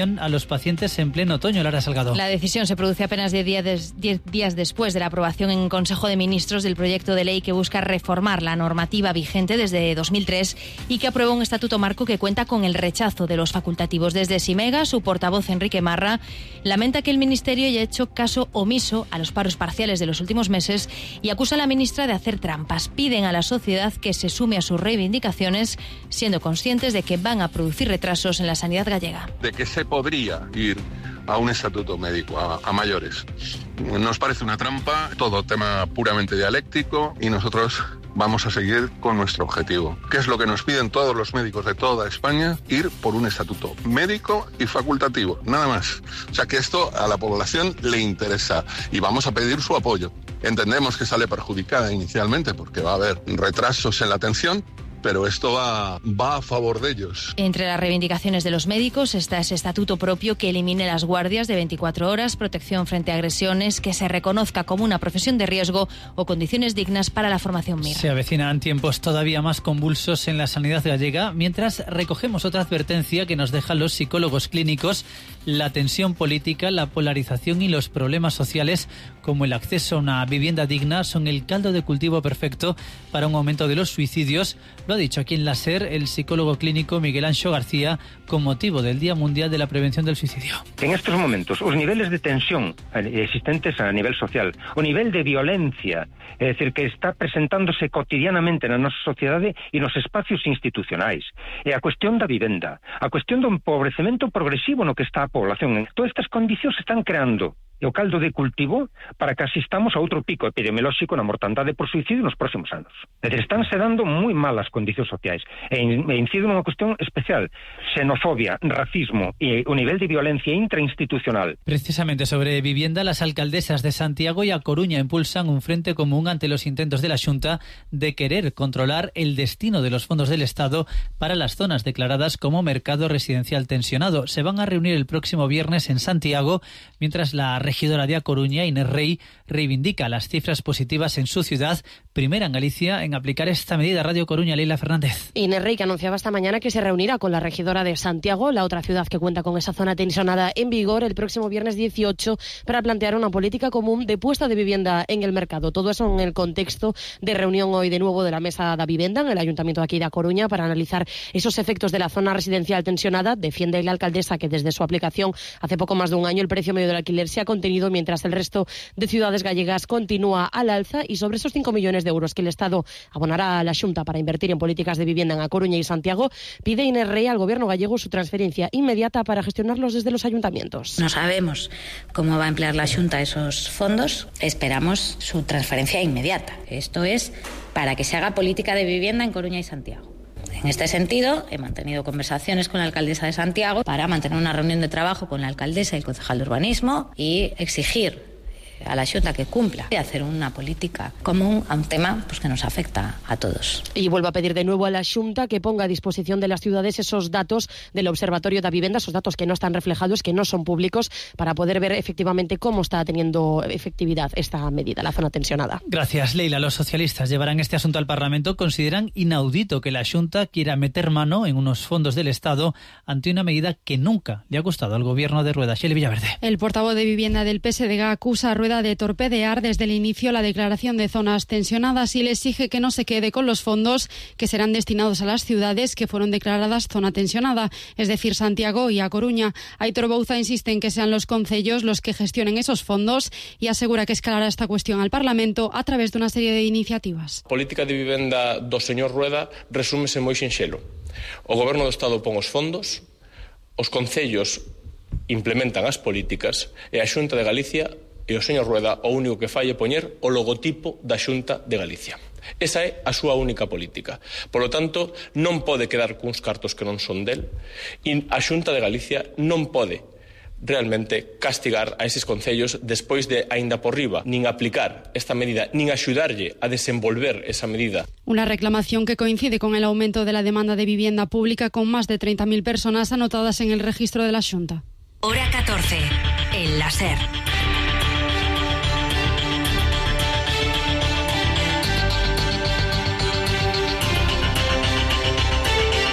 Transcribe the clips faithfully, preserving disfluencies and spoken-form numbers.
a los pacientes en pleno otoño. Lara Salgado. La decisión se produce apenas diez días después de la aprobación en Consejo de Ministros del proyecto de ley que busca reformar la normativa vigente desde dos mil tres y que aprueba un estatuto marco que cuenta con el rechazo de los facultativos. Desde Simega, su portavoz Enrique Marra lamenta que el Ministerio haya hecho caso omiso a los paros parciales de los últimos meses y acusa a la ministra de hacer trampas. Piden a la sociedad que se sume a sus reivindicaciones, siendo conscientes de que van a producir retrasos en la sanidad gallega. De que se podría ir a un estatuto médico, a, a mayores. Nos parece una trampa, todo tema puramente dialéctico y nosotros vamos a seguir con nuestro objetivo. ¿Qué es lo que nos piden todos los médicos de toda España? Ir por un estatuto médico y facultativo, nada más. O sea que esto a la población le interesa y vamos a pedir su apoyo. Entendemos que sale perjudicada inicialmente porque va a haber retrasos en la atención, pero esto va, va a favor de ellos. Entre las reivindicaciones de los médicos está ese estatuto propio que elimine las guardias de veinticuatro horas, protección frente a agresiones, que se reconozca como una profesión de riesgo o condiciones dignas para la formación M I R. Se avecinan tiempos todavía más convulsos en la sanidad gallega, mientras recogemos otra advertencia que nos dejan los psicólogos clínicos: la tensión política, la polarización y los problemas sociales, como el acceso a una vivienda digna, son el caldo de cultivo perfecto para un aumento de los suicidios. Lo ha dicho aquí en la SER el psicólogo clínico Miguel Anxo García con motivo del Día Mundial de la Prevención del Suicidio. En estos momentos, os niveles de tensión existentes a nivel social, o nivel de violencia, é dicir, que está presentándose cotidianamente na nosa sociedade e nos espacios institucionais, e a cuestión da vivenda, a cuestión do empobrecemento progresivo no que está a población. Todas estas condicións se están creando e o caldo de cultivo para que asistamos a outro pico epidemiolóxico na mortandade por suicidio nos próximos anos. É dicir, estánse dando moi malas condicións sociais e incido nunha cuestión especial: xenofobia, racismo e o nivel de violencia intrainstitucional. Precisamente sobre vivienda, las alcaldesas de Santiago y A Coruña impulsan un frente común ante los intentos de la Xunta de querer controlar el destino de los fondos del Estado para las zonas declaradas como mercado residencial tensionado. Se van a reunir el próximo viernes en Santiago, mientras la regidora de A Coruña, Inés Rey, reivindica las cifras positivas en su ciudad, primera en Galicia en aplicar esta medida. Radio Coruña, Leila Fernández. Inés Rey, que anunciaba esta mañana que se reunirá con la regidora de Santiago, la otra ciudad que cuenta con esa zona tensionada, en vigor el próximo viernes dieciocho, para plantear una política común de puesta de vivienda en el mercado. Todo eso en el contexto de reunión hoy de nuevo de la Mesa da Vivienda en el Ayuntamiento de aquí de A Coruña para analizar esos efectos de la zona residencial tensionada. Defiende la alcaldesa que desde su aplicación hace poco más de un año el precio medio del alquiler se ha contenido, mientras el resto de ciudades gallegas continúa al alza. Y sobre esos cinco millones de euros que el Estado abonará a la Xunta para invertir en políticas de vivienda en A Coruña y Santiago, pide Inés Rey al Gobierno gallego su transferencia inmediata para gestionarlos desde los ayuntamientos. No sabemos cómo va a emplear la Xunta esos fondos, esperamos su transferencia inmediata. Esto es para que se haga política de vivienda en Coruña y Santiago. En este sentido, he mantenido conversaciones con la alcaldesa de Santiago para mantener una reunión de trabajo con la alcaldesa y el concejal de urbanismo y exigir a la Xunta que cumpla y hacer una política común a un tema pues, que nos afecta a todos. Y vuelvo a pedir de nuevo a la Xunta que ponga a disposición de las ciudades esos datos del Observatorio da Vivienda, esos datos que no están reflejados, que no son públicos, para poder ver efectivamente cómo está teniendo efectividad esta medida, la zona tensionada. Gracias, Leila. Los socialistas llevarán este asunto al Parlamento. Consideran inaudito que la Xunta quiera meter mano en unos fondos del Estado ante una medida que nunca le ha gustado al gobierno de Rueda. Xeli Villaverde. El portavoz de Vivienda del P S D G acusa a Rueda de torpedear desde el inicio la declaración de zonas tensionadas y le exige que no se quede con los fondos que serán destinados a las ciudades que fueron declaradas zona tensionada, es decir, Santiago y A Coruña. Aitor Bouza insiste en que sean los concellos los que gestionen esos fondos y asegura que escalará esta cuestión al Parlamento a través de una serie de iniciativas. A política de vivenda do señor Rueda resúmese moi sinxelo. O Goberno do Estado pon os fondos, os concellos implementan as políticas e a Xunta de Galicia e o señor Rueda o único que fai é poñer o logotipo da Xunta de Galicia. Esa é a súa única política. Por lo tanto, non pode quedar cuns cartos que non son del e a Xunta de Galicia non pode realmente castigar a eses concellos despois de, aínda por riba, nin aplicar esta medida, nin axudarlle a desenvolver esa medida. Una reclamación que coincide con el aumento de la demanda de vivienda pública, con más de treinta mil personas anotadas en el registro de la Xunta. Hora catorce, el láser.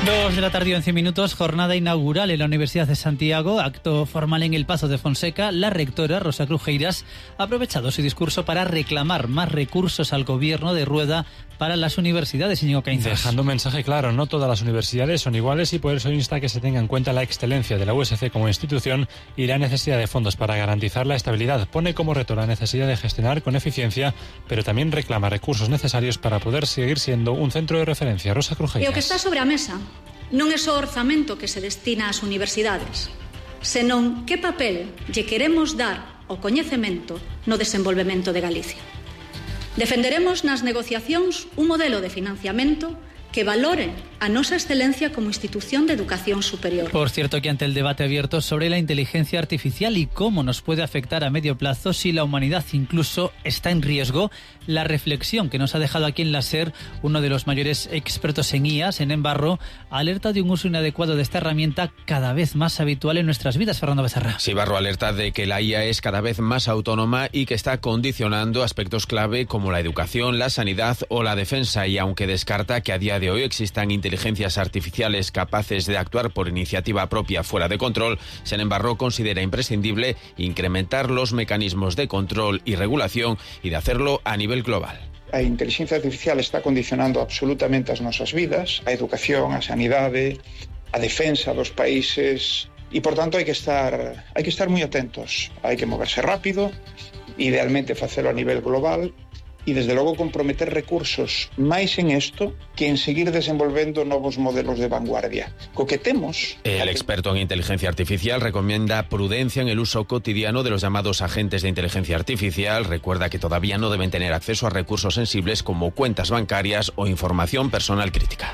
Dos de la tarde, once minutos, jornada inaugural en la Universidad de Santiago, acto formal en el Pazo de Fonseca. La rectora, Rosa Crujeiras, ha aprovechado su discurso para reclamar más recursos al gobierno de Rueda para las universidades, Íñigo Caínzas. Dejando un mensaje claro, no todas las universidades son iguales y por eso insta que se tenga en cuenta la excelencia de la U S C como institución y la necesidad de fondos para garantizar la estabilidad. Pone como reto la necesidad de gestionar con eficiencia, pero también reclama recursos necesarios para poder seguir siendo un centro de referencia. Rosa Crujeiras. E o que está sobre a mesa non é só o orzamento que se destina ás universidades, senón que papel lle queremos dar ao coñecemento no desenvolvemento de Galicia. Defenderemos nas negociacións un modelo de financiamento que valore a nosa excelencia como institución de educación superior. Por cierto, que ante el debate abierto sobre la inteligencia artificial y cómo nos puede afectar a medio plazo si la humanidad incluso está en riesgo, la reflexión que nos ha dejado aquí en la SER uno de los mayores expertos en I As, en Embarro, alerta de un uso inadecuado de esta herramienta cada vez más habitual en nuestras vidas. Fernando Becerra. Sí, Barro alerta de que la I A es cada vez más autónoma y que está condicionando aspectos clave como la educación, la sanidad o la defensa, y aunque descarta que a día de hoy existan inteligencias artificiales capaces de actuar por iniciativa propia fuera de control, Sen Embarro considera imprescindible incrementar los mecanismos de control y regulación y de hacerlo a nivel global. A inteligencia artificial está condicionando absolutamente as nosas vidas, a educación, a sanidade, a defensa dos países, e por tanto hai que estar hai que estar moi atentos, hai que moverse rápido, idealmente facelo a nivel global, e desde logo comprometer recursos máis en isto que en seguir desenvolvendo novos modelos de vanguardia. Co que temos... El experto en inteligencia artificial recomienda prudencia en el uso cotidiano de los llamados agentes de inteligencia artificial. Recuerda que todavía no deben tener acceso a recursos sensibles como cuentas bancarias o información personal crítica.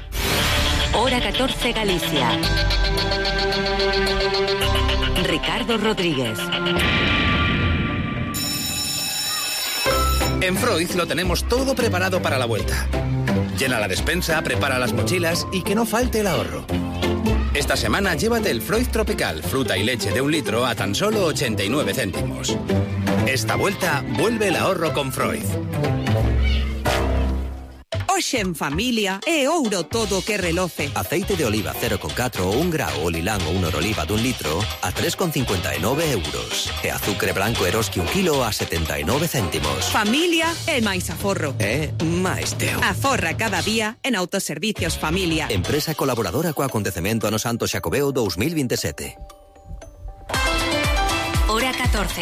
Hora catorce, Galicia. Ricardo Rodríguez. En Freud lo tenemos todo preparado para la vuelta. Llena la despensa, prepara las mochilas y que no falte el ahorro. Esta semana llévate el Freud Tropical, fruta y leche de un litro a tan solo ochenta y nueve céntimos. Esta vuelta vuelve el ahorro con Freud. Hoxe en familia é ouro todo que reloce. Aceite de oliva cero coma catro ou un grao o lilán ou un oroliva dun litro a tres coma cincuenta e nove euros. E azucre branco Eroski un kilo a setenta e nove céntimos. Familia é máis aforro. É máis teo. Aforra cada día en Autoservicios Familia. Empresa colaboradora co acontecemento Ano Santo Xacobeo dos mil veintisiete. Hora catorce.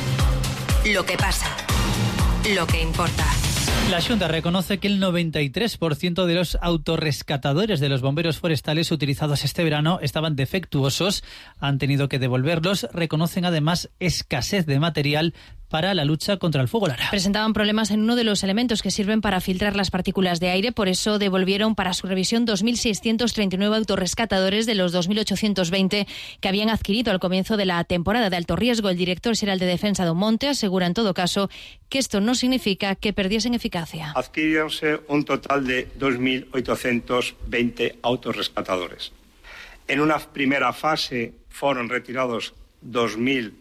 Lo que pasa. Lo que importa. La Xunta reconoce que el noventa y tres por ciento de los autorrescatadores de los bomberos forestales utilizados este verano estaban defectuosos, han tenido que devolverlos. Reconocen además escasez de material para la lucha contra el fuego Lara. Presentaban problemas en uno de los elementos que sirven para filtrar las partículas de aire, por eso devolvieron para su revisión dos mil seiscientos treinta y nueve autorrescatadores de los dos mil ochocientos veinte que habían adquirido al comienzo de la temporada de alto riesgo. El director xeral de Defensa do Monte asegura en todo caso que esto no significa que perdiesen eficacia. Adquiríronse un total de dos mil ochocientos veinte autorrescatadores. En una primera fase fueron retirados dos mil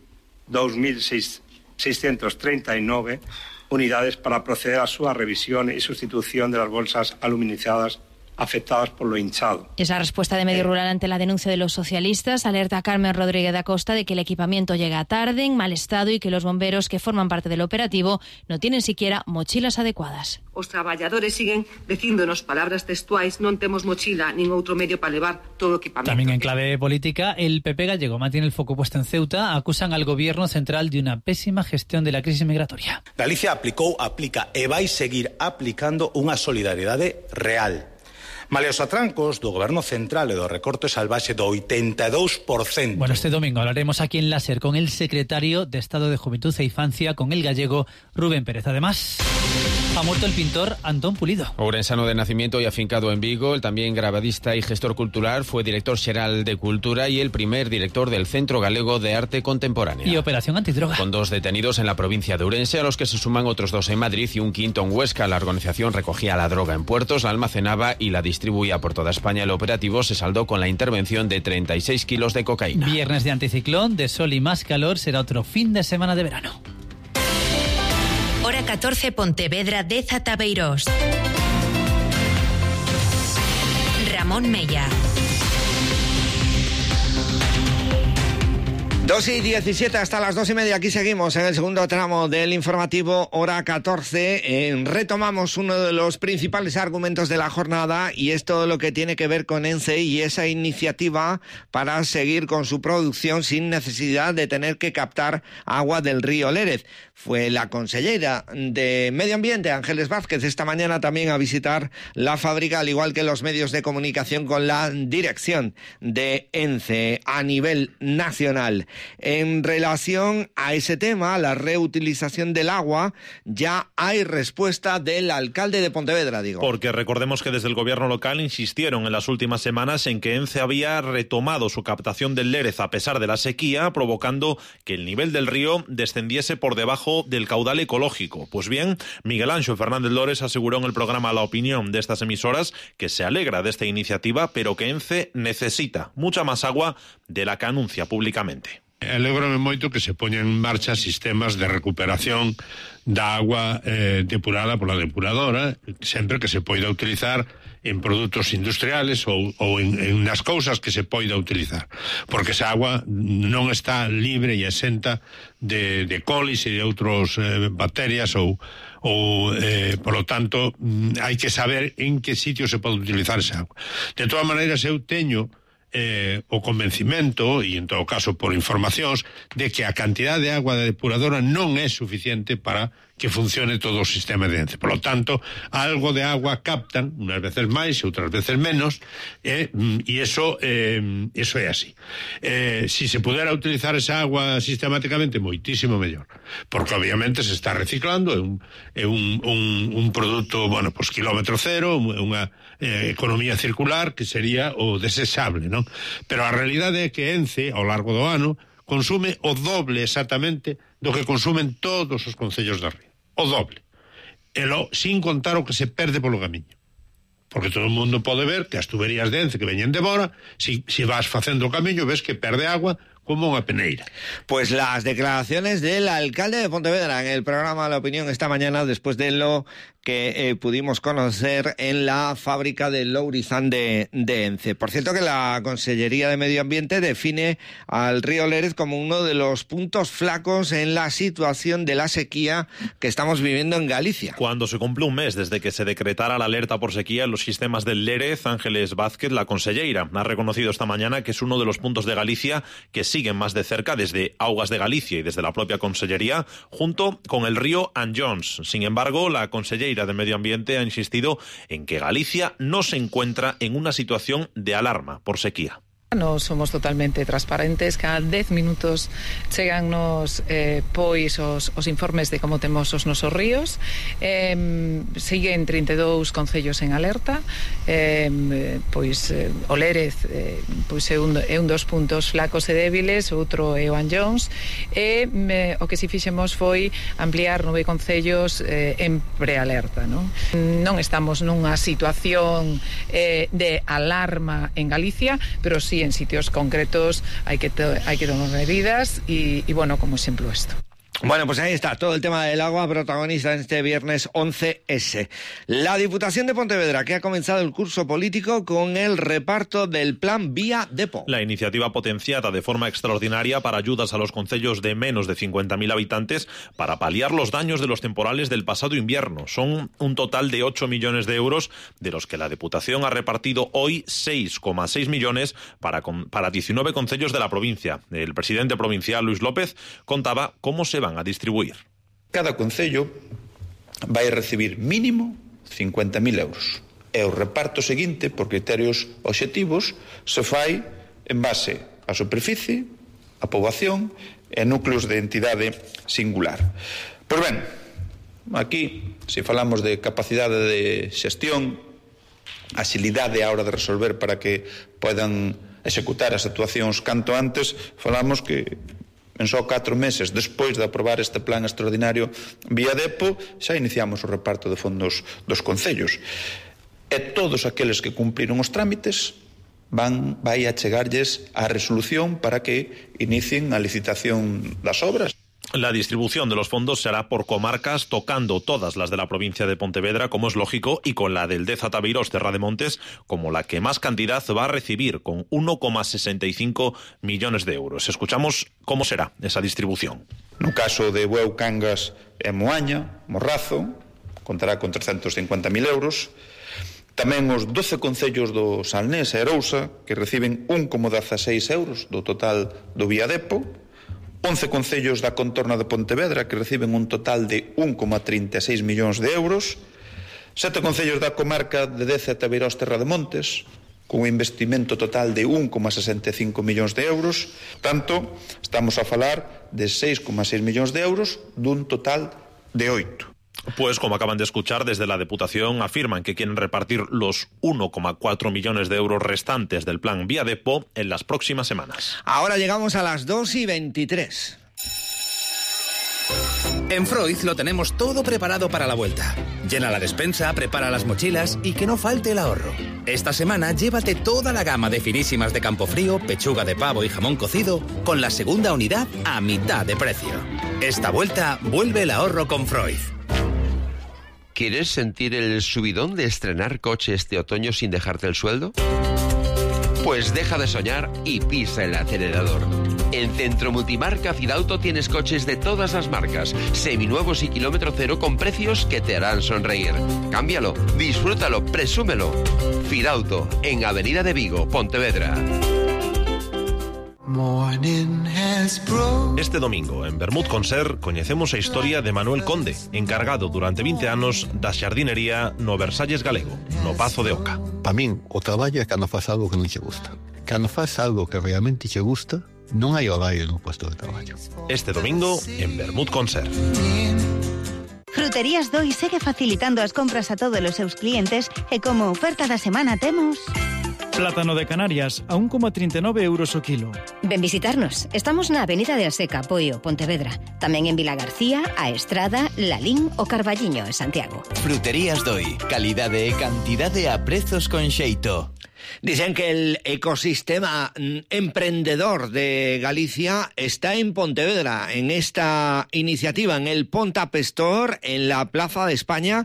seiscientos treinta y nueve unidades para proceder a su revisión y sustitución de las bolsas aluminizadas afectadas por lo hinchado. Esa respuesta de Medio Rural ante la denuncia de los socialistas alerta a Carmen Rodríguez da Costa de que el equipamiento llega tarde, en mal estado y que los bomberos que forman parte del operativo no tienen siquiera mochilas adecuadas. Os traballadores siguen dicíndonos palabras textuais, non temos mochila nin outro medio para levar todo o equipamento. También en clave política, el P P gallego mantiene el foco puesto en Ceuta. Acusan al gobierno central de una pésima gestión de la crisis migratoria. Galicia aplicou, aplica e vai seguir aplicando unha solidaridade real. Malia os atrancos do Goberno Central e do recorte salvaxe do oitenta e dous por ciento. Bueno, este domingo hablaremos aquí en la SER con el secretario de Estado de Juventud e Infancia, con el gallego Rubén Pérez. Además, ha muerto el pintor Antón Pulido. Ourensano de nacimiento y afincado en Vigo, el también grabadista y gestor cultural, fue director xeral de Cultura y el primer director del Centro Galego de Arte Contemporánea. Y Operación Antidroga. Con dos detenidos en la provincia de Ourense, a los que se suman otros dos en Madrid y un quinto en Huesca. La organización recogía la droga en puertos, la almacenaba y la distribuía por toda España. El operativo se saldó con la intervención de treinta y seis kilos de cocaína. Viernes de anticiclón, de sol y más calor, será otro fin de semana de verano. Hora catorce, Pontevedra, Deza, Tabeirós. Ramón Mella. dos y diecisiete hasta las dos y media. Aquí seguimos en el segundo tramo del informativo, hora catorce. Eh, retomamos uno de los principales argumentos de la jornada y es todo lo que tiene que ver con ENCE y esa iniciativa para seguir con su producción sin necesidad de tener que captar agua del río Lérez. Fue la consellera de Medio Ambiente, Ángeles Vázquez, esta mañana también a visitar la fábrica, al igual que los medios de comunicación, con la dirección de ENCE a nivel nacional. En relación a ese tema, la reutilización del agua, ya hay respuesta del alcalde de Pontevedra, digo. Porque recordemos que desde el gobierno local insistieron en las últimas semanas en que ENCE había retomado su captación del Lérez a pesar de la sequía, provocando que el nivel del río descendiese por debajo del caudal ecológico. Pues bien, Miguel Anxo Fernández Lores aseguró en el programa La Opinión de estas emisoras que se alegra de esta iniciativa, pero que ENCE necesita mucha más agua de la que anuncia públicamente. Alégrome moito que se poñan en marcha sistemas de recuperación da agua eh, depurada pola depuradora, sempre que se poida utilizar en produtos industriales ou, ou en, en nas cousas que se poida utilizar, porque esa agua non está libre e exenta de, de colis e de outros eh, bacterias ou, ou eh, polo tanto hai que saber en que sitio se pode utilizar esa agua. De todas maneiras, eu teño Eh, o convencimento, e en todo caso por informacións, de que a cantidad de agua da depuradora non é suficiente para que funcione todo o sistema de ENCE. Por lo tanto, algo de agua captan, unas veces máis e outras veces menos, e eh, eso, eh, eso é así. Eh, si se pudera utilizar esa agua sistemáticamente, moitísimo mellor, porque obviamente se está reciclando, é un, é un, un, un produto, bueno, pues kilómetro cero, unha eh, economía circular que sería o desexable, non? Pero a realidade é que ENCE, ao largo do ano, consume o doble exactamente do que consumen todos os concellos da ría. O doble. E lo, sin contar o que se perde polo camiño. Porque todo o mundo pode ver que as tuberías de ENCE que veñen de Bora, si, si vas facendo o camiño, ves que perde agua como unha peneira. Pues las declaraciones del alcalde de Pontevedra en el programa La Opinión esta mañana, después de lo que eh, pudimos conocer en la fábrica de Lourizán de, de ENCE. Por cierto, que la Consellería de Medio Ambiente define al río Lérez como uno de los puntos flacos en la situación de la sequía que estamos viviendo en Galicia. Cuando se cumple un mes desde que se decretara la alerta por sequía en los sistemas del Lérez, Ángeles Vázquez, la conselleira, ha reconocido esta mañana que es uno de los puntos de Galicia que siguen más de cerca desde Augas de Galicia y desde la propia Consellería, junto con el río Anllóns. Sin embargo, la conselleira de Medio Ambiente ha insistido en que Galicia no se encuentra en una situación de alarma por sequía. Nos somos totalmente transparentes, cada dez minutos chegannos eh, pois os, os informes de como temos os nosos ríos. Eh, siguen trinta e dous concellos en alerta, eh, pois eh, o Lérez eh, pois é un, é un dos puntos flacos e débiles, outro é o Anllóns, e me, o que si fixemos foi ampliar nove concellos eh, en prealerta, non? Non estamos nunha situación eh, de alarma en Galicia, pero sí en sitios concretos hay que, hay que tomar medidas y, y bueno, como ejemplo esto. Bueno, pues ahí está, todo el tema del agua protagonista en este viernes once ese. La Diputación de Pontevedra, que ha comenzado el curso político con el reparto del plan Vía Depo. La iniciativa potenciada de forma extraordinaria para ayudas a los concellos de menos de cincuenta mil habitantes para paliar los daños de los temporales del pasado invierno. Son un total de ocho millones de euros, de los que la Diputación ha repartido hoy seis coma seis millones para, para diecinueve concellos de la provincia. El presidente provincial, Luis López, contaba cómo se van a distribuir. Cada concello vai recibir mínimo cincuenta mil euros. E o reparto seguinte, por criterios obxectivos, se fai en base á superficie, a poboación e núcleos de entidade singular. Pois ben, aquí, se falamos de capacidade de xestión, axilidade á hora de resolver para que podan executar as actuacións canto antes, falamos que en só catro meses despois de aprobar este plan extraordinario Vía Depo, xa iniciamos o reparto de fondos dos concellos. E todos aqueles que cumpriron os trámites van vai a chegarlles a resolución para que inicien a licitación das obras. La distribución de los fondos será por comarcas, tocando todas las de la provincia de Pontevedra, como es lógico, y con la del Deza Tabeiros Terra de Montes como la que más cantidad va a recibir, con uno coma sesenta y cinco millones de euros. Escuchamos cómo será esa distribución. No caso de Bueu, Cangas e Moaña, Morrazo, contará con trescentos cincuenta mil euros. Tamén os doce concellos do Salnés e Arousa, que reciben un coma dieciséis euros do total do Viadepo. once concellos da contorna de Pontevedra, que reciben un total de un coma trinta e seis millóns de euros. Sete concellos da comarca de Deza e Tabeiros Terra de Montes, con un investimento total de un coma sesenta e cinco millóns de euros. Tanto, estamos a falar de seis coma seis millóns de euros dun total de oito. Pues como acaban de escuchar, desde la Deputación afirman que quieren repartir los uno coma cuatro millones de euros restantes del plan Viadepo en las próximas semanas. Ahora llegamos a las dos y veintitrés. En Freud lo tenemos todo preparado para la vuelta. Llena la despensa, prepara las mochilas y que no falte el ahorro. Esta semana llévate toda la gama de finísimas de Campofrío, pechuga de pavo y jamón cocido con la segunda unidad a mitad de precio. Esta vuelta vuelve el ahorro con Freud. ¿Quieres sentir el subidón de estrenar coche este otoño sin dejarte el sueldo? Pues deja de soñar y pisa el acelerador. En Centro Multimarca Fidauto tienes coches de todas las marcas, seminuevos y kilómetro cero con precios que te harán sonreír. Cámbialo, disfrútalo, presúmelo. Fidauto, en Avenida de Vigo, Pontevedra. Este domingo, en Bermud Concert, coñecemos a historia de Manuel Conde, encargado durante veinte anos da xardinería no Versalles Galego, no Pazo de Oca. Para min, o traballo é cando faz algo que non che gusta. Cando faz algo que realmente che gusta, non hai horario no puesto de traballo. Este domingo, en Bermud Concert. Fruterías Doi segue facilitando as compras a todos os seus clientes e como oferta da semana temos... Plátano de Canarias a un coma trinta e nove euros o kilo. Ven visitarnos. Estamos na Avenida de Aseca, Poio, Pontevedra. Tamén en Vila García, A Estrada, Lalín o Carballiño, en Santiago. Fruterías Doi. Calidade e cantidade a prezos con xeito. Dicen que el ecosistema emprendedor de Galicia está en Pontevedra, en esta iniciativa, en el Pontapestor, en la Plaza de España,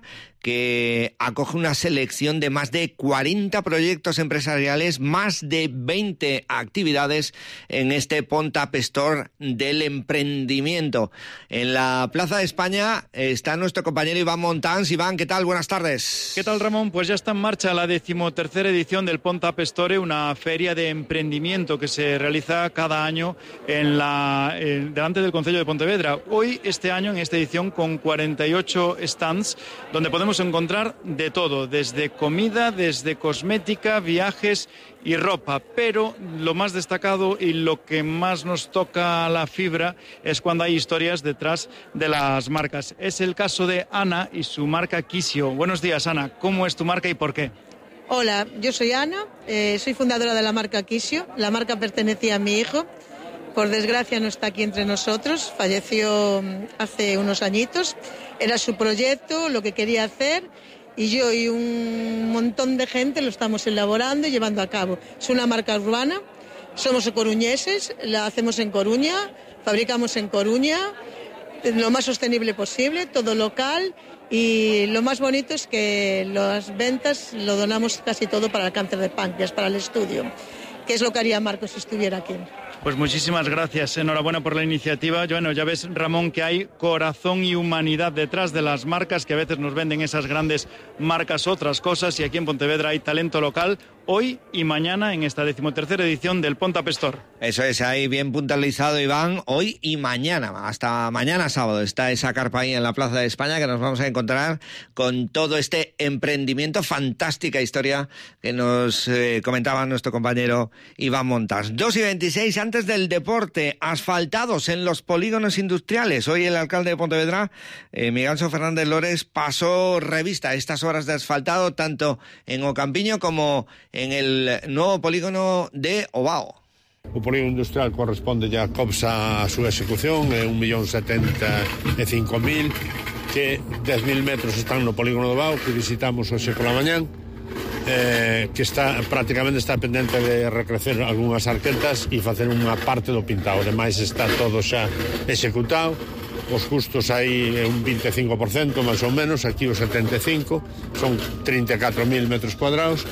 que acoge una selección de más de cuarenta proyectos empresariales, más de veinte actividades en este Pontapestor del emprendimiento. En la Plaza de España está nuestro compañero Iván Montans. Iván, ¿qué tal? Buenas tardes. ¿Qué tal, Ramón? Pues ya está en marcha la decimotercera edición del Pontapestore, una feria de emprendimiento que se realiza cada año en la, en, delante del Concello de Pontevedra. Hoy, este año, en esta edición, con cuarenta y ocho stands, donde podemos encontrar de todo, desde comida, desde cosmética, viajes y ropa, pero lo más destacado y lo que más nos toca la fibra es cuando hay historias detrás de las marcas. Es el caso de Ana y su marca Quisio. Buenos días, Ana. ¿Cómo es tu marca y por qué? Hola, yo soy Ana, eh, soy fundadora de la marca Quisio. La marca pertenecía a mi hijo. Por desgracia no está aquí entre nosotros, falleció hace unos añitos. Era su proyecto, lo que quería hacer, y yo y un montón de gente lo estamos elaborando y llevando a cabo. Es una marca urbana, somos coruñeses, la hacemos en Coruña, fabricamos en Coruña, lo más sostenible posible, todo local, y lo más bonito es que las ventas lo donamos casi todo para el cáncer de páncreas, para el estudio, que es lo que haría Marcos si estuviera aquí. Pues muchísimas gracias, enhorabuena por la iniciativa. Bueno, ya ves, Ramón, que hay corazón y humanidad detrás de las marcas, que a veces nos venden esas grandes marcas otras cosas, y aquí en Pontevedra hay talento local hoy y mañana en esta decimotercera edición del Pontapestor. Eso es, ahí bien puntualizado, Iván, hoy y mañana, hasta mañana sábado está esa carpa ahí en la Plaza de España, que nos vamos a encontrar con todo este emprendimiento, fantástica historia que nos eh, comentaba nuestro compañero Iván Montas. dos y veintiséis, antes del deporte, asfaltados en los polígonos industriales. Hoy el alcalde de Pontevedra, eh, Miguel Ángel Fernández Lores, pasó revista a estas obras de asfaltado tanto en Ocampiño como en el nuevo polígono de Ovao. O polígono industrial corresponde ya a COPSA a súa execución, é un millón setenta e cinco mil, que dez mil metros están no polígono de Ovao, que visitamos hoxe pola mañán, eh, que está prácticamente está pendente de recrecer algunhas arquetas e facer unha parte do pintado. Ademais está todo xa executado, os custos aí é un veinticinco por ciento máis ou menos, aquí o setenta e cinco por ciento, son treinta e catro mil metros cuadrados,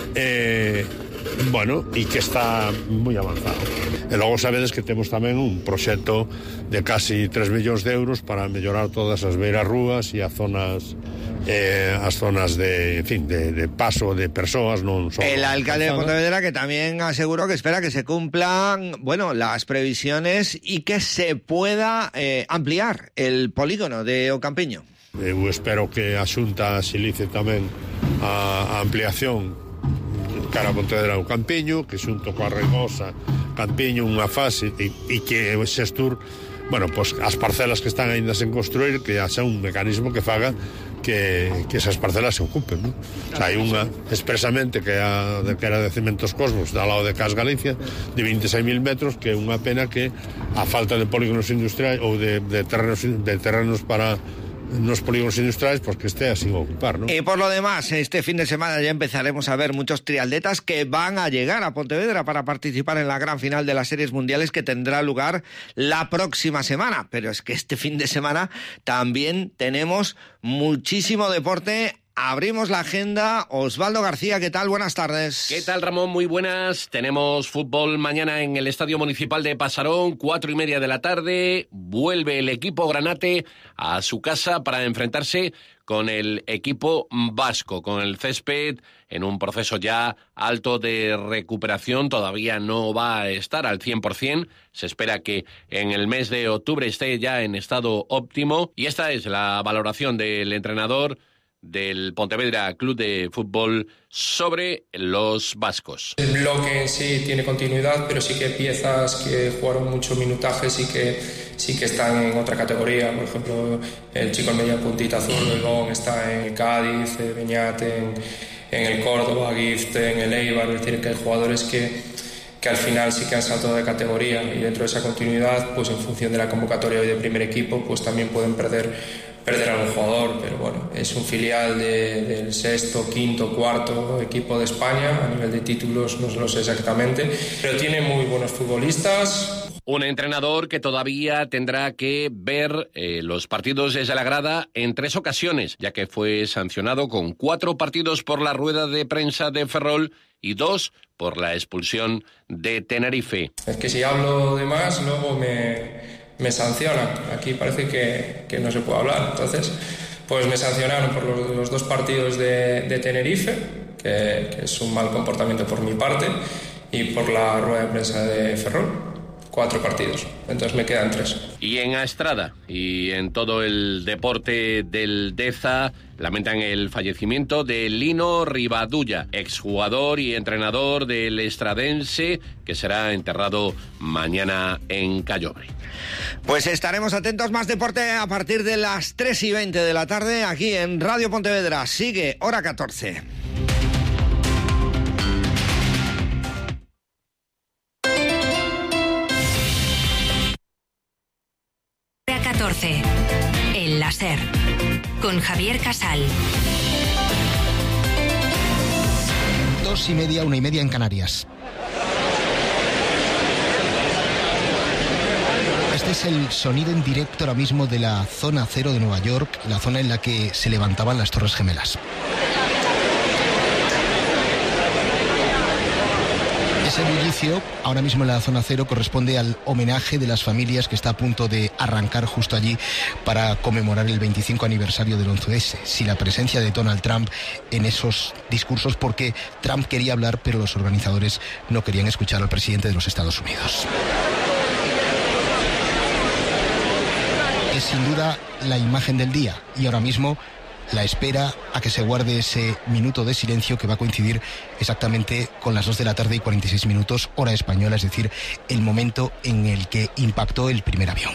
eh, bueno, e que está moi avanzado. E logo sabedes que temos tamén un proxecto de casi tres millóns de euros para mellorar todas as beiras rúas e as zonas eh, as zonas de, en fin, de, de paso de persoas, non só. El alcalde de Pontevedra que tamén aseguró que espera que se cumplan, bueno, las previsiones y que se pueda eh, ampliar el polígono de Ocampiño. Eu espero que a Xunta xilice tamén a, a ampliación cara a Pontevedra ao Campiño, que xunto coa Regosa, Campiño, unha fase, e, e que o Xestur, bueno, pois as parcelas que están aínda sen construir, que haxa un mecanismo que faga que, que esas parcelas se ocupen, ¿no? O sea, hai unha expresamente que, a, que era de Cementos Cosmos, da lado de Cas Galicia, de veintiséis mil metros, que é unha pena que a falta de polígonos industriais ou de, de, terrenos, de terrenos para nos polígonos industriales, pues que esté así a ocupar, ¿no? Y por lo demás, este fin de semana ya empezaremos a ver muchos triatletas que van a llegar a Pontevedra para participar en la gran final de las series mundiales que tendrá lugar la próxima semana. Pero es que este fin de semana también tenemos muchísimo deporte. Abrimos la agenda. Osvaldo García, ¿qué tal? Buenas tardes. ¿Qué tal, Ramón? Muy buenas. Tenemos fútbol mañana en el Estadio Municipal de Pasarón, cuatro y media de la tarde. Vuelve el equipo granate a su casa para enfrentarse con el equipo vasco, con el césped en un proceso ya alto de recuperación. Todavía no va a estar al cien por ciento. Se espera que en el mes de octubre esté ya en estado óptimo. Y esta es la valoración del entrenador del Pontevedra Club de Fútbol sobre los vascos. El bloque en sí tiene continuidad, pero sí que hay piezas que jugaron mucho minutaje, sí que, sí que están en otra categoría. Por ejemplo, el chico en media puntita azul, Belbón, está en el Cádiz, Beñat en, en el Córdoba, Gift en el Eibar. Es decir, que hay jugadores que, que al final sí que han saltado de categoría, y dentro de esa continuidad, pues en función de la convocatoria hoy de primer equipo, pues también pueden perder perder a un jugador, pero bueno, es un filial de, del sexto, quinto, cuarto equipo de España. A nivel de títulos no lo sé exactamente, pero tiene muy buenos futbolistas. Un entrenador que todavía tendrá que ver eh, los partidos desde la grada en tres ocasiones, ya que fue sancionado con cuatro partidos por la rueda de prensa de Ferrol y dos por la expulsión de Tenerife. Es que si hablo de más, luego me... me sancionan. Aquí parece que, que no se puede hablar. Entonces, pues me sancionaron por los, los dos partidos de, de Tenerife, que, que es un mal comportamiento por mi parte, y por la rueda de prensa de Ferrol. Cuatro partidos, entonces me quedan tres. Y en Astrada y en todo el deporte del Deza lamentan el fallecimiento de Lino Rivadulla, exjugador y entrenador del Estradense, que será enterrado mañana en Callobre. Pues estaremos atentos. Más deporte a partir de las tres y veinte de la tarde aquí en Radio Pontevedra. Sigue hora catorce. catorce. El láser. Con Javier Casal. Dos y media, una y media en Canarias. Este es el sonido en directo ahora mismo de la zona cero de Nueva York, la zona en la que se levantaban las Torres Gemelas. Ese bullicio, ahora mismo en la zona cero, corresponde al homenaje de las familias que está a punto de arrancar justo allí para conmemorar el veinticinco aniversario del once ese. Sí, la presencia de Donald Trump en esos discursos, porque Trump quería hablar, pero los organizadores no querían escuchar al presidente de los Estados Unidos. Es sin duda la imagen del día, y ahora mismo la espera a que se guarde ese minuto de silencio que va a coincidir exactamente con las dos de la tarde y cuarenta y seis minutos, hora española, es decir, el momento en el que impactó el primer avión.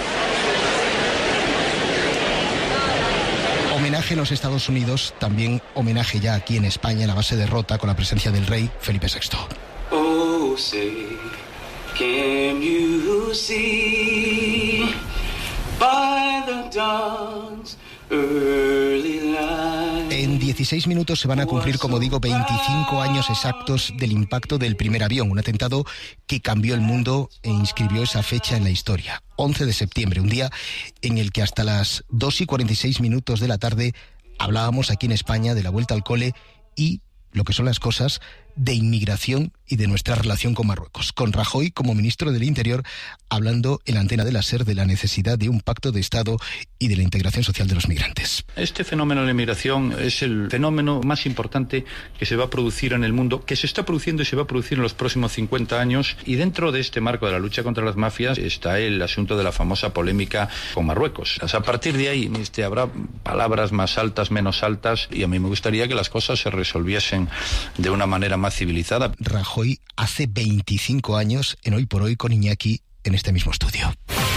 Homenaje en los Estados Unidos, también homenaje ya aquí en España, en la base de Rota, con la presencia del rey Felipe sexto. Oh, say, can you see by the dawn's early light? En dieciséis minutos se van a cumplir, como digo, veinticinco años exactos del impacto del primer avión, un atentado que cambió el mundo e inscribió esa fecha en la historia. once de septiembre, un día en el que hasta las dos y cuarenta y seis minutos de la tarde hablábamos aquí en España de la vuelta al cole y, lo que son las cosas, de inmigración y de nuestra relación con Marruecos, con Rajoy como ministro del Interior hablando en la antena de la SER de la necesidad de un pacto de Estado y de la integración social de los migrantes. Este fenómeno de la inmigración es el fenómeno más importante que se va a producir en el mundo, que se está produciendo y se va a producir en los próximos cincuenta años, y dentro de este marco de la lucha contra las mafias está el asunto de la famosa polémica con Marruecos. O sea, a partir de ahí este, habrá palabras más altas, menos altas, y a mí me gustaría que las cosas se resolviesen de una manera más civilizada. Rajoy hace veinticinco años en Hoy por Hoy con Iñaki en este mismo estudio.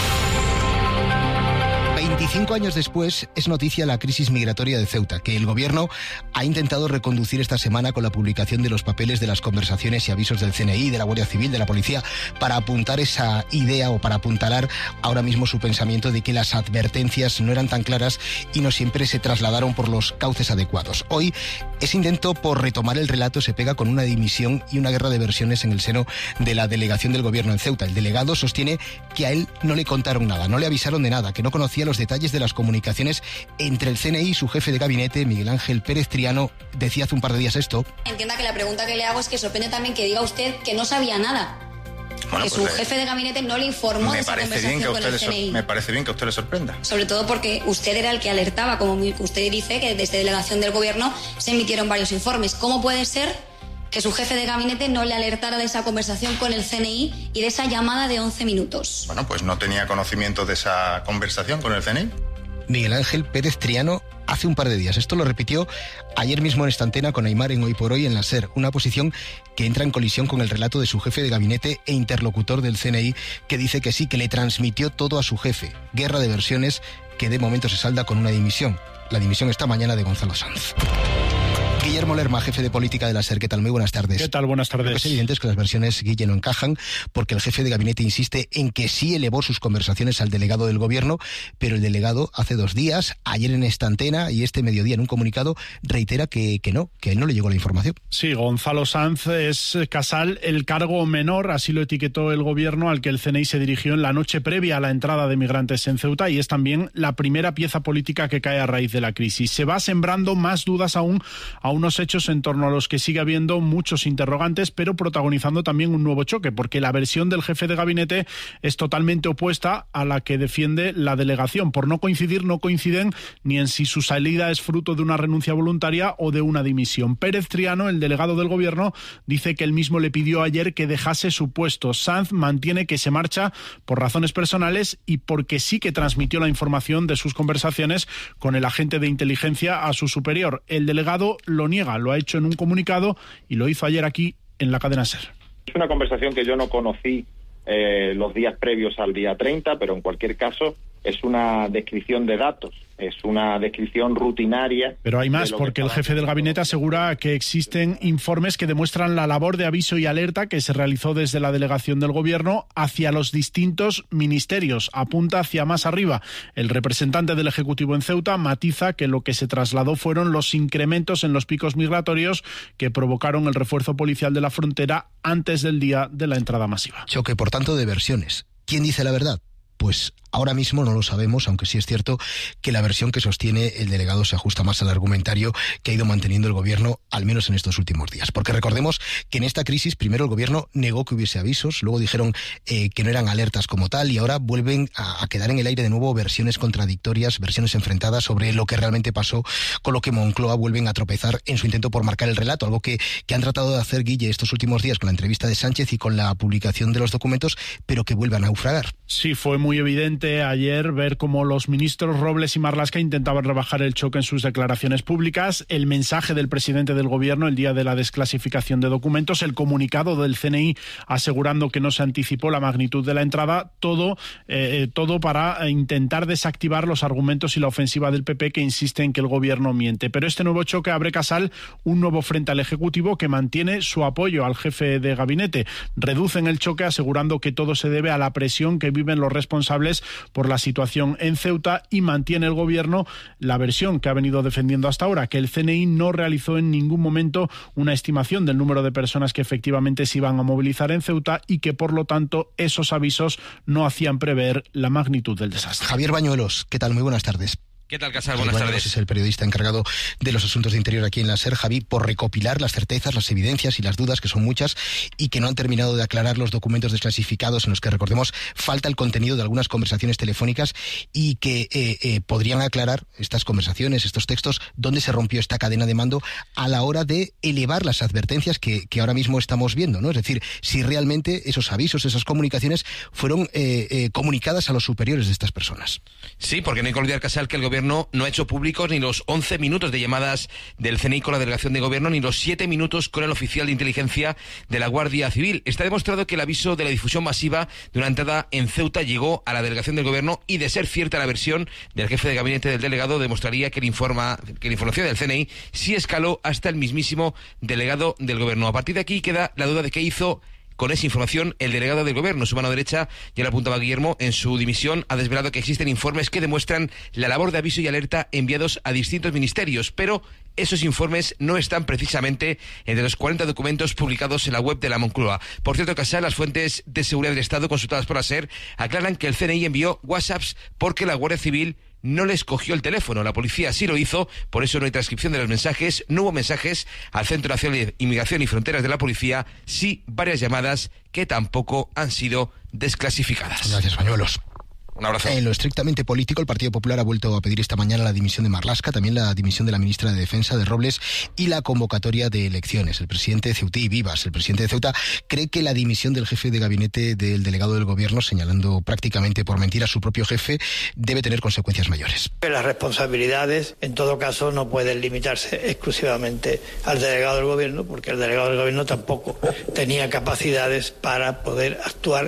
veinticinco años después es noticia la crisis migratoria de Ceuta, que el gobierno ha intentado reconducir esta semana con la publicación de los papeles de las conversaciones y avisos del C N I, de la Guardia Civil, de la policía, para apuntar esa idea o para apuntalar ahora mismo su pensamiento de que las advertencias no eran tan claras y no siempre se trasladaron por los cauces adecuados. Hoy ese intento por retomar el relato se pega con una dimisión y una guerra de versiones en el seno de la delegación del gobierno en Ceuta. El delegado sostiene que a él no le contaron nada, no le avisaron de nada, que no conocía los detalles de las comunicaciones entre el C N I y su jefe de gabinete, Miguel Ángel Pérez Triano. Decía hace un par de días esto. Entienda que la pregunta que le hago es que sorprende también que diga usted que no sabía nada. Bueno, que pues su eh, jefe de gabinete no le informó de esa conversación con el C N I. Me parece bien que a usted le sorprenda. Sobre todo porque usted era el que alertaba, como usted dice, que desde delegación del gobierno se emitieron varios informes. ¿Cómo puede ser que su jefe de gabinete no le alertara de esa conversación con el C N I y de esa llamada de once minutos? Bueno, pues no tenía conocimiento de esa conversación con el C N I. Miguel Ángel Pérez Triano hace un par de días. Esto lo repitió ayer mismo en esta antena con Aimar en Hoy por Hoy en la SER. Una posición que entra en colisión con el relato de su jefe de gabinete e interlocutor del C N I, que dice que sí, que le transmitió todo a su jefe. Guerra de versiones que de momento se salda con una dimisión. La dimisión esta mañana de Gonzalo Sanz. Guillermo Lerma, jefe de política de la SER. ¿Qué tal? Muy buenas tardes. ¿Qué tal? Buenas tardes. Lo que es evidente es que las versiones, Guille, no encajan, porque el jefe de gabinete insiste en que sí elevó sus conversaciones al delegado del gobierno, pero el delegado hace dos días, ayer en esta antena y este mediodía en un comunicado, reitera que, que no, que a él no le llegó la información. Sí, Gonzalo Sanz es, Casal, el cargo menor, así lo etiquetó el gobierno, al que el C N I se dirigió en la noche previa a la entrada de migrantes en Ceuta, y es también la primera pieza política que cae a raíz de la crisis. Se va sembrando más dudas aún a unos hechos en torno a los que sigue habiendo muchos interrogantes, pero protagonizando también un nuevo choque, porque la versión del jefe de gabinete es totalmente opuesta a la que defiende la delegación. Por no coincidir, no coinciden ni en si su salida es fruto de una renuncia voluntaria o de una dimisión. Pérez Triano, el delegado del gobierno, dice que él mismo le pidió ayer que dejase su puesto. Sanz mantiene que se marcha por razones personales y porque sí que transmitió la información de sus conversaciones con el agente de inteligencia a su superior. El delegado lo niega, lo ha hecho en un comunicado y lo hizo ayer aquí en la cadena SER. Es una conversación que yo no conocí eh, los días previos al día treinta, pero en cualquier caso es una descripción de datos, es una descripción rutinaria. Pero hay más, porque el jefe del gabinete asegura que existen informes que demuestran la labor de aviso y alerta que se realizó desde la delegación del gobierno hacia los distintos ministerios. Apunta hacia más arriba. El representante del Ejecutivo en Ceuta matiza que lo que se trasladó fueron los incrementos en los picos migratorios que provocaron el refuerzo policial de la frontera antes del día de la entrada masiva. Choque, por tanto, de versiones. ¿Quién dice la verdad? Pues ahora mismo no lo sabemos, aunque sí es cierto que la versión que sostiene el delegado se ajusta más al argumentario que ha ido manteniendo el gobierno, al menos en estos últimos días. Porque recordemos que en esta crisis primero el gobierno negó que hubiese avisos, luego dijeron eh, que no eran alertas como tal, y ahora vuelven a, a quedar en el aire de nuevo versiones contradictorias, versiones enfrentadas sobre lo que realmente pasó, con lo que Moncloa vuelven a tropezar en su intento por marcar el relato, algo que, que han tratado de hacer, Guille, estos últimos días con la entrevista de Sánchez y con la publicación de los documentos, pero que vuelvan a naufragar. Sí, fue muy evidente ayer ver cómo los ministros Robles y Marlaska intentaban rebajar el choque en sus declaraciones públicas, el mensaje del presidente del gobierno el día de la desclasificación de documentos, el comunicado del C N I asegurando que no se anticipó la magnitud de la entrada, todo, eh, todo para intentar desactivar los argumentos y la ofensiva del P P, que insiste en que el gobierno miente. Pero este nuevo choque abre, Casal, un nuevo frente al Ejecutivo que mantiene su apoyo al jefe de gabinete. Reducen el choque asegurando que todo se debe a la presión que viven los responsables responsables por la situación en Ceuta y mantiene el Gobierno la versión que ha venido defendiendo hasta ahora, que el C N I no realizó en ningún momento una estimación del número de personas que efectivamente se iban a movilizar en Ceuta y que, por lo tanto, esos avisos no hacían prever la magnitud del desastre. Javier Bañuelos, ¿qué tal? Muy buenas tardes. ¿Qué tal, Casal? Buenas tardes. Es el periodista encargado de los asuntos de interior aquí en la SER, Javi, por recopilar las certezas, las evidencias y las dudas, que son muchas, y que no han terminado de aclarar los documentos desclasificados en los que, recordemos, falta el contenido de algunas conversaciones telefónicas y que eh, eh, podrían aclarar estas conversaciones, estos textos, dónde se rompió esta cadena de mando a la hora de elevar las advertencias que, que ahora mismo estamos viendo, ¿no? Es decir, si realmente esos avisos, esas comunicaciones fueron eh, eh, comunicadas a los superiores de estas personas. Sí, porque no hay que olvidar, Casal, que el Gobierno no ha hecho públicos ni los once minutos de llamadas del C N I con la delegación de Gobierno, ni los siete minutos con el oficial de inteligencia de la Guardia Civil. Está demostrado que el aviso de la difusión masiva de una entrada en Ceuta llegó a la delegación del Gobierno y, de ser cierta la versión del jefe de gabinete del delegado, demostraría que, el informa, que la información del C N I sí escaló hasta el mismísimo delegado del Gobierno. A partir de aquí queda la duda de qué hizo con esa información el delegado del Gobierno. Su mano derecha, ya lo apuntaba Guillermo, en su dimisión ha desvelado que existen informes que demuestran la labor de aviso y alerta enviados a distintos ministerios, pero esos informes no están precisamente entre los cuarenta documentos publicados en la web de la Moncloa. Por cierto, Casal, las fuentes de seguridad del Estado consultadas por la SER aclaran que el C N I envió WhatsApps porque la Guardia Civil no les cogió el teléfono. La policía sí lo hizo, por eso no hay transcripción de los mensajes, no hubo mensajes al Centro Nacional de Inmigración y Fronteras de la Policía, sí varias llamadas que tampoco han sido desclasificadas. Gracias, Bañuelos. Un abrazo. En lo estrictamente político, el Partido Popular ha vuelto a pedir esta mañana la dimisión de Marlaska, también la dimisión de la ministra de Defensa, de Robles, y la convocatoria de elecciones. El presidente de Ceuta y Vivas, el presidente de Ceuta, cree que la dimisión del jefe de gabinete del delegado del Gobierno, señalando prácticamente por mentir a su propio jefe, debe tener consecuencias mayores. Las responsabilidades, en todo caso, no pueden limitarse exclusivamente al delegado del Gobierno, porque el delegado del Gobierno tampoco tenía capacidades para poder actuar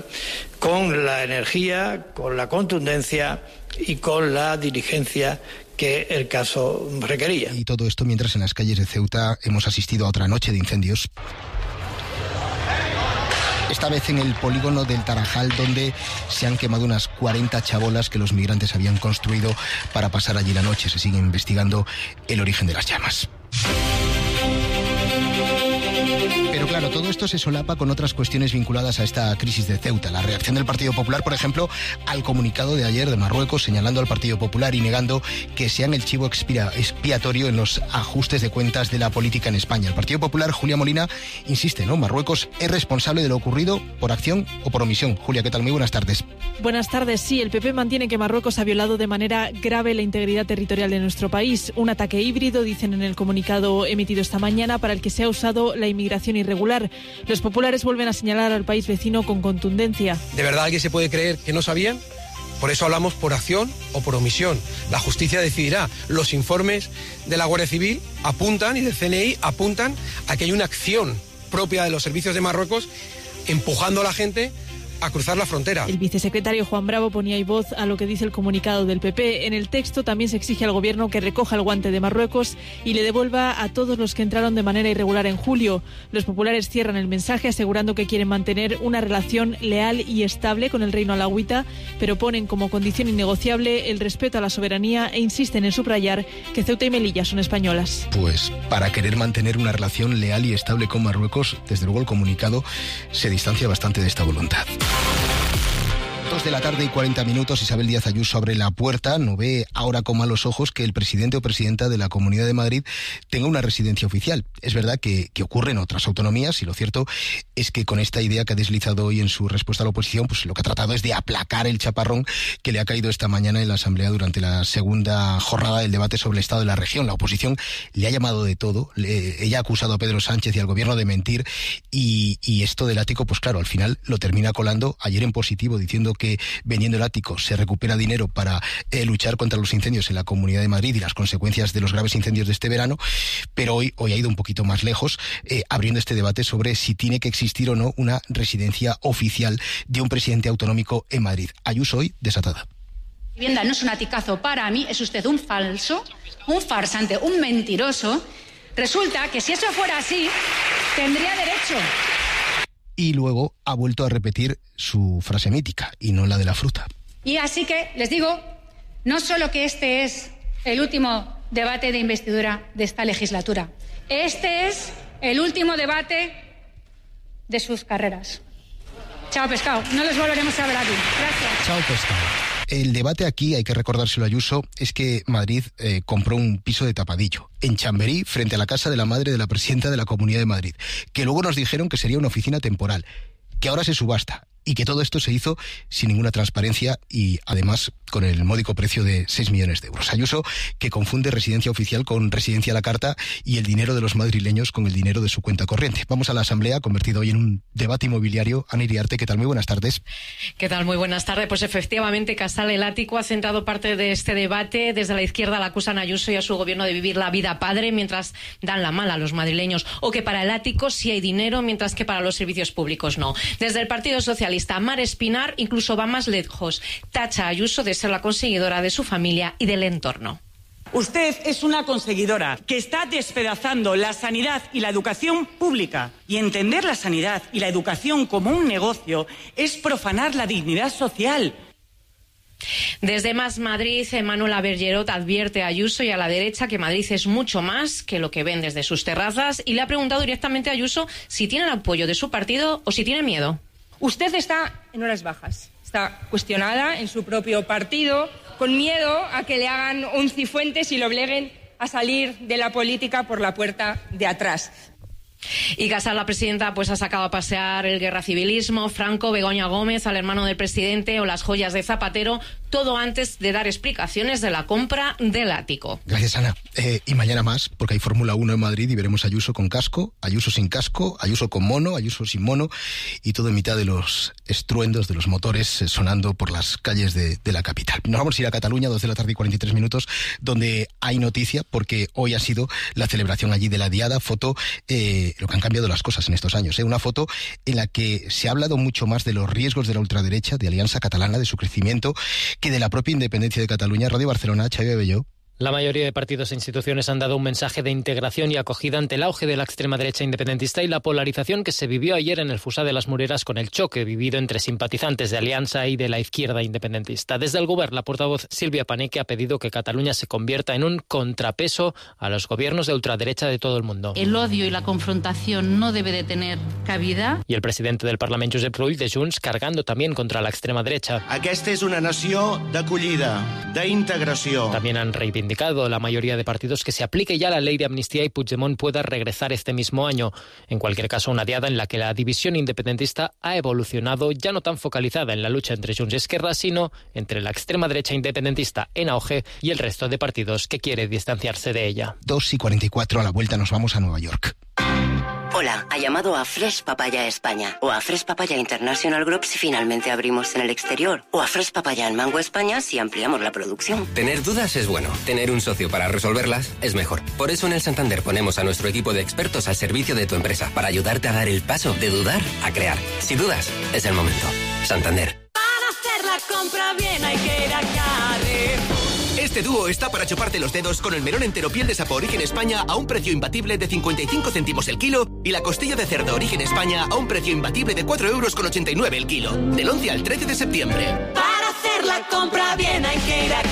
con la energía, con la contundencia y con la diligencia que el caso requería. Y todo esto mientras en las calles de Ceuta hemos asistido a otra noche de incendios. Esta vez en el polígono del Tarajal, donde se han quemado unas cuarenta chabolas que los migrantes habían construido para pasar allí la noche. Se sigue investigando el origen de las llamas. Pero claro, todo esto se solapa con otras cuestiones vinculadas a esta crisis de Ceuta. La reacción del Partido Popular, por ejemplo, al comunicado de ayer de Marruecos, señalando al Partido Popular y negando que sean el chivo expiatorio en los ajustes de cuentas de la política en España. El Partido Popular, Julia Molina, insiste, ¿no? Marruecos es responsable de lo ocurrido por acción o por omisión. Julia, ¿qué tal? Muy buenas tardes. Buenas tardes. Sí, el P P mantiene que Marruecos ha violado de manera grave la integridad territorial de nuestro país. Un ataque híbrido, dicen en el comunicado emitido esta mañana, para el que se ha usado la inmigración irregular. Los populares vuelven a señalar al país vecino con contundencia. ¿De verdad alguien se puede creer que no sabían? Por eso hablamos por acción o por omisión. La justicia decidirá. Los informes de la Guardia Civil apuntan y del C N I apuntan a que hay una acción propia de los servicios de Marruecos empujando a la gente a cruzar la frontera. El vicesecretario Juan Bravo ponía ahí voz a lo que dice el comunicado del P P. En el texto también se exige al Gobierno que recoja el guante de Marruecos y le devuelva a todos los que entraron de manera irregular en julio. Los populares cierran el mensaje asegurando que quieren mantener una relación leal y estable con el Reino Alauita, pero ponen como condición innegociable el respeto a la soberanía e insisten en subrayar que Ceuta y Melilla son españolas. Pues para querer mantener una relación leal y estable con Marruecos, desde luego el comunicado se distancia bastante de esta voluntad. Dos de la tarde y cuarenta minutos, Isabel Díaz Ayuso abre la puerta, no ve ahora con malos ojos que el presidente o presidenta de la Comunidad de Madrid tenga una residencia oficial. Es verdad que, que ocurre en otras autonomías y lo cierto es que con esta idea que ha deslizado hoy en su respuesta a la oposición, pues lo que ha tratado es de aplacar el chaparrón que le ha caído esta mañana en la Asamblea durante la segunda jornada del debate sobre el estado de la región. La oposición le ha llamado de todo, le, ella ha acusado a Pedro Sánchez y al gobierno de mentir y, y esto del ático, pues claro, al final lo termina colando ayer en positivo, diciendo que vendiendo el ático se recupera dinero para eh, luchar contra los incendios en la Comunidad de Madrid y las consecuencias de los graves incendios de este verano, pero hoy, hoy ha ido un poquito más lejos, eh, abriendo este debate sobre si tiene que existir o no una residencia oficial de un presidente autonómico en Madrid. Ayuso hoy desatada. Vivienda no es un aticazo para mí, es usted un falso, un farsante, un mentiroso. Resulta que si eso fuera así, tendría derecho. Y luego ha vuelto a repetir su frase mítica, y no la de la fruta. Y así que les digo, no solo que este es el último debate de investidura de esta legislatura, este es el último debate de sus carreras. Chao, pescado. No les volveremos a ver aquí. Gracias. Chao, pescado. El debate aquí, hay que recordárselo a Ayuso, es que Madrid eh, compró un piso de tapadillo en Chamberí, frente a la casa de la madre de la presidenta de la Comunidad de Madrid, que luego nos dijeron que sería una oficina temporal, que ahora se subasta y que todo esto se hizo sin ninguna transparencia y además con el módico precio de seis millones de euros. Ayuso, que confunde residencia oficial con residencia a la carta y el dinero de los madrileños con el dinero de su cuenta corriente. Vamos a la Asamblea, convertido hoy en un debate inmobiliario. Ana Iriarte, ¿qué tal? Muy buenas tardes. ¿Qué tal? Muy buenas tardes. Pues efectivamente, Casal, el ático, ha centrado parte de este debate. Desde la izquierda la acusan a Ayuso y a su gobierno de vivir la vida padre mientras dan la mala a los madrileños, o que para el ático sí hay dinero mientras que para los servicios públicos no. Desde el Partido Socialista, Mar Espinar incluso va más lejos. Tacha a Ayuso de ser la conseguidora de su familia y del entorno. Usted es una conseguidora que está despedazando la sanidad y la educación pública. Y entender la sanidad y la educación como un negocio es profanar la dignidad social. Desde Más Madrid, Manuela Bergerot advierte a Ayuso y a la derecha que Madrid es mucho más que lo que ven desde sus terrazas y le ha preguntado directamente a Ayuso si tiene el apoyo de su partido o si tiene miedo. Usted está en horas bajas, está cuestionada en su propio partido, con miedo a que le hagan un cifuentes y lo obliguen a salir de la política por la puerta de atrás. Y Casal, la presidenta, pues ha sacado a pasear el guerracivilismo, Franco, Begoña Gómez, al hermano del presidente o las joyas de Zapatero, todo antes de dar explicaciones de la compra del ático. Gracias, Ana. Eh, y mañana más, porque hay Fórmula uno en Madrid y veremos a Ayuso con casco, Ayuso sin casco, Ayuso con mono, Ayuso sin mono, y todo en mitad de los estruendos de los motores eh, sonando por las calles de, de la capital. Nos vamos a ir a Cataluña, dos de la tarde y cuarenta y tres minutos, donde hay noticia, porque hoy ha sido la celebración allí de la Diada, foto... Eh, lo que han cambiado las cosas en estos años, ¿eh? Una foto en la que se ha hablado mucho más de los riesgos de la ultraderecha, de Alianza Catalana, de su crecimiento, que de la propia independencia de Cataluña. Radio Barcelona, Xavi Belló. La mayoría de partidos e instituciones han dado un mensaje de integración y acogida ante el auge de la extrema derecha independentista y la polarización que se vivió ayer en el Fusá de las Mureras con el choque vivido entre simpatizantes de Alianza y de la izquierda independentista. Desde el Govern, la portavoz Silvia Paneque ha pedido que Cataluña se convierta en un contrapeso a los gobiernos de ultraderecha de todo el mundo. El odio y la confrontación no debe de tener cabida. Y el presidente del Parlament, Josep Rull, de Junts, cargando también contra la extrema derecha. Aquesta és una nació d'acollida, d'integració. También han reivindicado indicado la mayoría de partidos que se aplique ya la ley de amnistía y Puigdemont pueda regresar este mismo año. En cualquier caso, una diada en la que la división independentista ha evolucionado, ya no tan focalizada en la lucha entre Junts y Esquerra, sino entre la extrema derecha independentista en auge y el resto de partidos que quiere distanciarse de ella. dos y cuarenta y cuatro, a la vuelta nos vamos a Nueva York. Hola, ha llamado a Fresh Papaya España o a Fresh Papaya International Group si finalmente abrimos en el exterior o a Fresh Papaya en Mango España si ampliamos la producción. Tener dudas es bueno, tener un socio para resolverlas es mejor. Por eso en el Santander ponemos a nuestro equipo de expertos al servicio de tu empresa para ayudarte a dar el paso de dudar a crear. Si dudas, es el momento. Santander. Para hacer la compra bien hay que ir a Carrefour. Este dúo está para chuparte los dedos con el melón entero piel de sapo Origen España a un precio imbatible de cincuenta y cinco céntimos el kilo y la costilla de cerdo Origen España a un precio imbatible de cuatro euros con ochenta y nueve el kilo. Del once al trece de septiembre. Para hacer la compra bien hay que ir a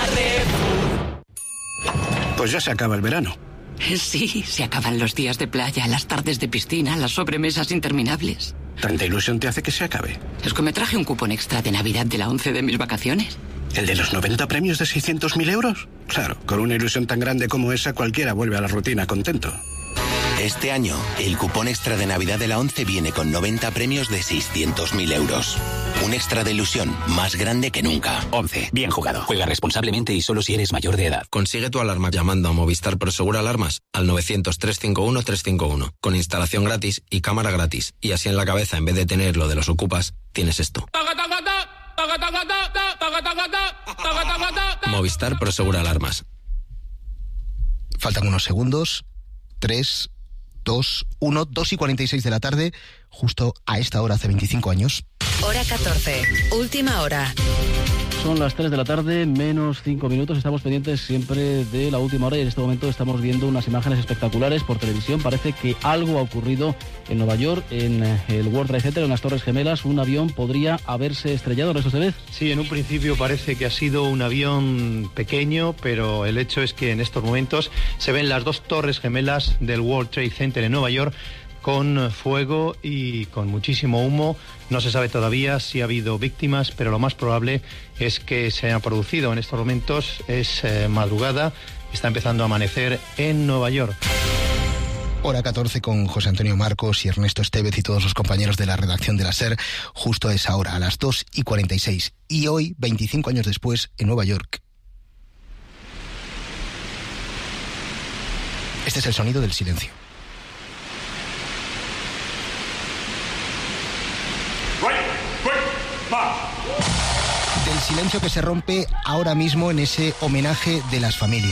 Carrefour. Pues ya se acaba el verano. Sí, se acaban los días de playa, las tardes de piscina, las sobremesas interminables. ¿Tanta ilusión te hace que se acabe? Es que me traje un cupón extra de Navidad de la once de mis vacaciones. ¿El de los noventa premios de seiscientos mil euros? Claro, con una ilusión tan grande como esa cualquiera vuelve a la rutina contento. Este año, el cupón extra de Navidad de la once viene con noventa premios de seiscientos mil euros. Un extra de ilusión más grande que nunca. once. Bien jugado. Juega responsablemente y solo si eres mayor de edad. Consigue tu alarma llamando a Movistar Prosegur Alarmas al novecientos, trescientos cincuenta y uno, trescientos cincuenta y uno. Con instalación gratis y cámara gratis. Y así en la cabeza, en vez de tener lo de los ocupas, tienes esto. Movistar Prosegur Alarmas. Faltan unos segundos. tres, dos, uno, dos y cuarenta y seis de la tarde, justo a esta hora hace veinticinco años. Hora catorce, última hora. Son las tres de la tarde, menos cinco minutos. Estamos pendientes siempre de la última hora y en este momento estamos viendo unas imágenes espectaculares por televisión. Parece que algo ha ocurrido en Nueva York, en el World Trade Center, en las Torres Gemelas. Un avión podría haberse estrellado, ¿Ernesto Estevez? Sí, en un principio parece que ha sido un avión pequeño, pero el hecho es que en estos momentos se ven las dos Torres Gemelas del World Trade Center en Nueva York con fuego y con muchísimo humo. No se sabe todavía si ha habido víctimas, pero lo más probable es que se haya producido. En estos momentos es eh, madrugada, está empezando a amanecer en Nueva York. Hora catorce con José Antonio Marcos y Ernesto Estevez y todos los compañeros de la redacción de la SER, justo a esa hora, a las dos y cuarenta y seis. Y hoy, veinticinco años después, en Nueva York. Este es el sonido del silencio. Del silencio que se rompe ahora mismo en ese homenaje de las familias.